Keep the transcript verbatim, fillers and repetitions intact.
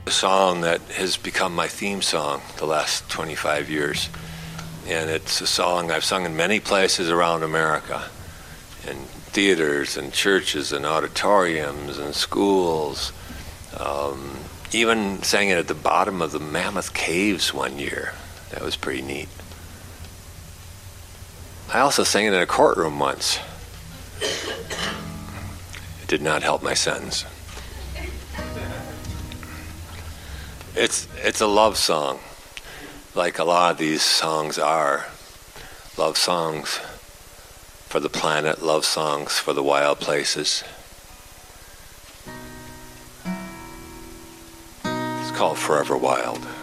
A song that has become my theme song the last twenty-five years. And it's a song I've sung in many places around America, in theaters and churches and auditoriums and schools. Um, even sang it at the bottom of the Mammoth Caves one year. That was pretty neat. I also sang it in a courtroom once. It did not help my sentence. It's it's a love song, like a lot of these songs are. Love songs for the planet, love songs for the wild places. It's called Forever Wild.